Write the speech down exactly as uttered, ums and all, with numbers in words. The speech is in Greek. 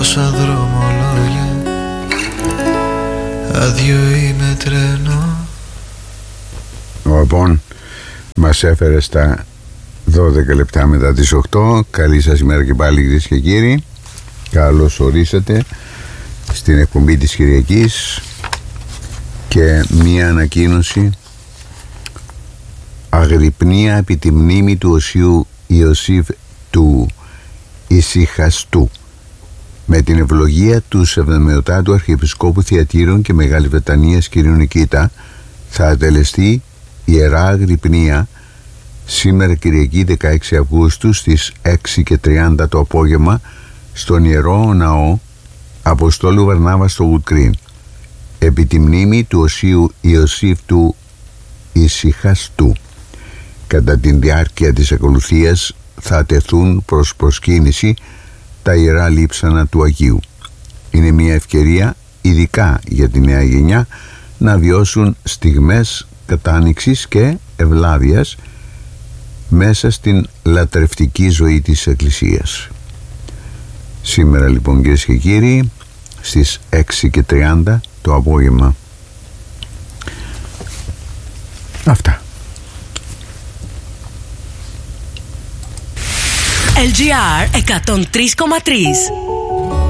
τόσα δρομολόγια, άδειο είμαι τρένο. Λοιπόν, μας έφερε στα δώδεκα λεπτά μετά τις οκτώ. Καλή σας ημέρα και πάλι, κυρίες και κύριοι. Καλώς ορίσατε στην εκπομπή της Κυριακής. Και μία ανακοίνωση: αγρυπνία επί τη μνήμη του Οσίου Ιωσήφ του Ησυχαστού, με την ευλογία του Σεβδομεωτάτου Αρχιεπισκόπου Θειατήρων και Μεγάλης Βρετανίας κ. Νικήτα, θα ατελεστεί ιερά αγρυπνία σήμερα Κυριακή δεκαέξι Αυγούστου στις έξι και τριάντα το απόγευμα στον Ιερό Ναό Αποστόλου Βαρνάβα στο Wood επί τη μνήμη του Οσίου Ιωσήφ του Ησυχαστού. Κατά την διάρκεια της ακολουθίας θα τεθούν προς προσκύνηση τα ιερά λείψανα του Αγίου. Είναι μια ευκαιρία ειδικά για τη νέα γενιά να βιώσουν στιγμές κατάνοιξης και ευλάβειας μέσα στην λατρευτική ζωή της Εκκλησίας. Σήμερα λοιπόν, κυρίες και κύριοι, στις έξι και τριάντα το απόγευμα. Αυτά. ελ τζι αρ εκατόν τρία κόμμα τρία